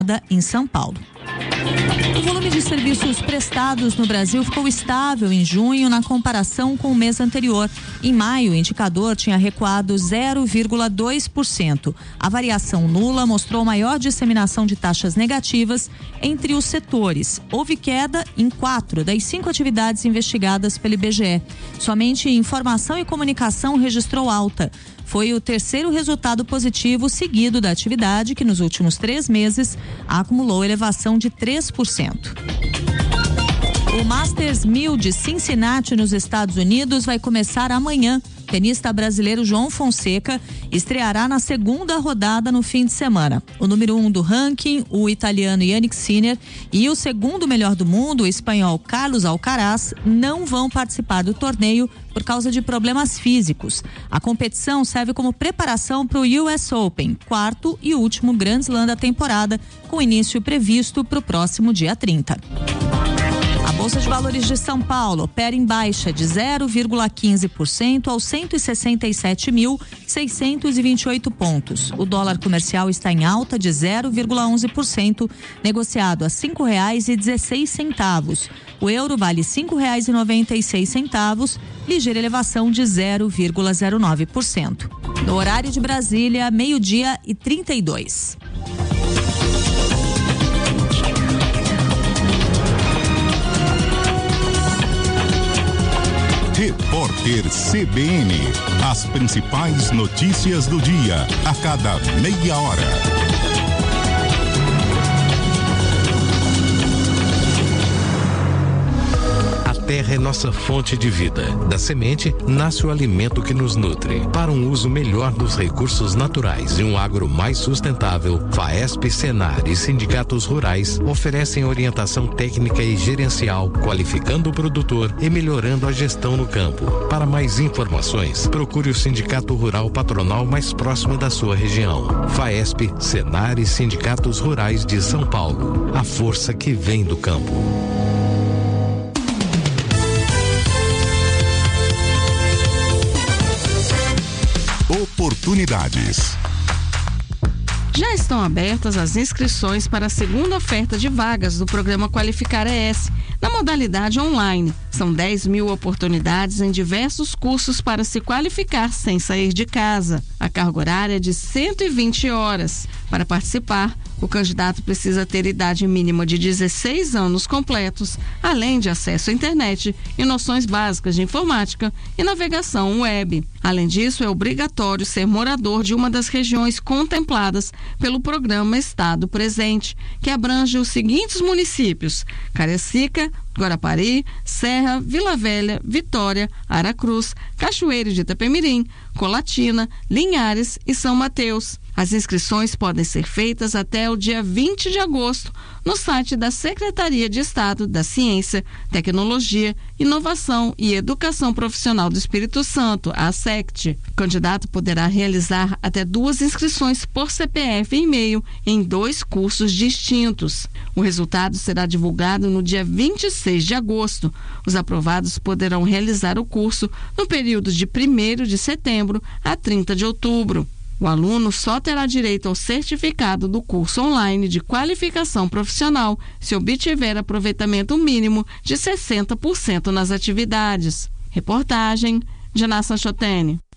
em São Paulo. O volume de serviços prestados no Brasil ficou estável em junho na comparação com o mês anterior. Em maio, o indicador tinha recuado 0,2%. A variação nula mostrou maior disseminação de taxas negativas entre os setores. Houve queda em 4 das 5 atividades investigadas pelo IBGE. Somente informação e comunicação registrou alta. Foi o terceiro resultado positivo seguido da atividade, que nos últimos 3 meses acumulou elevação de 3%. O Masters 1000 de Cincinnati, nos Estados Unidos, vai começar amanhã. O tenista brasileiro João Fonseca estreará na segunda rodada no fim de semana. O número 1 do ranking, o italiano Jannik Sinner, e o segundo melhor do mundo, o espanhol Carlos Alcaraz, não vão participar do torneio por causa de problemas físicos. A competição serve como preparação para o US Open, quarto e último Grand Slam da temporada, com início previsto para o próximo dia 30. A Bolsa de Valores de São Paulo opera em baixa de 0,15% aos 167.628 pontos. O dólar comercial está em alta de 0,11%, negociado a R$ 5,16. O euro vale R$ 5,96, ligeira elevação de 0,09%. No horário de Brasília, 12:32. Repórter CBN. As principais notícias do dia, a cada meia hora. A terra é nossa fonte de vida. Da semente nasce o alimento que nos nutre. Para um uso melhor dos recursos naturais e um agro mais sustentável, FAESP, Senar e sindicatos rurais oferecem orientação técnica e gerencial, qualificando o produtor e melhorando a gestão no campo. Para mais informações, procure o Sindicato Rural Patronal mais próximo da sua região. FAESP, Senar e sindicatos rurais de São Paulo. A força que vem do campo. Oportunidades. Já estão abertas as inscrições para a segunda oferta de vagas do programa Qualificar ES, na modalidade online. São 10.000 oportunidades em diversos cursos para se qualificar sem sair de casa. A carga horária é de 120 horas. Para participar, o candidato precisa ter idade mínima de 16 anos completos, além de acesso à internet e noções básicas de informática e navegação web. Além disso, é obrigatório ser morador de uma das regiões contempladas pelo programa Estado Presente, que abrange os seguintes municípios: Cariacica, Guarapari, Serra, Vila Velha, Vitória, Aracruz, Cachoeiro de Itapemirim, Colatina, Linhares e São Mateus. As inscrições podem ser feitas até o dia 20 de agosto no site da Secretaria de Estado da Ciência, Tecnologia, Inovação e Educação Profissional do Espírito Santo, a SECT. O candidato poderá realizar até 2 inscrições por CPF e e-mail em 2 cursos distintos. O resultado será divulgado no dia 26 de agosto. Os aprovados poderão realizar o curso no período de 1º de setembro a 30 de outubro. O aluno só terá direito ao certificado do curso online de qualificação profissional se obtiver aproveitamento mínimo de 60% nas atividades. Reportagem de Nação Chotene.